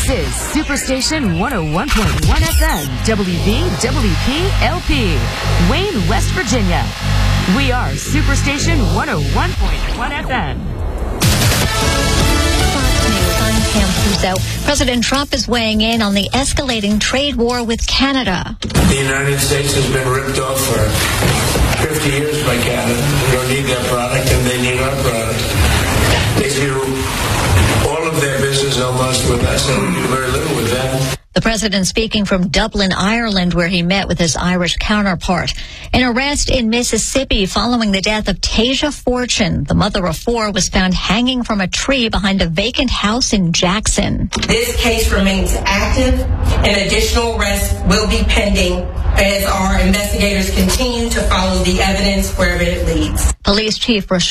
This is Superstation 101.1 FM, WVWP LP, Wayne, West Virginia. We are Superstation 101.1 FM. I'm Pam Puzo. President Trump is weighing in on the escalating trade war with Canada. The United States has been ripped off for 50 years by Canada. We don't need their product, and they need our product. They do all of their business almost with us, and we do very little with them. The president speaking from Dublin, Ireland, where he met with his Irish counterpart. An arrest in Mississippi following the death of Tasia Fortune. The mother of four was found hanging from a tree behind a vacant house in Jackson. This case remains active, and additional arrests will be pending as our investigators continue to follow the evidence wherever it leads. Police Chief Rashad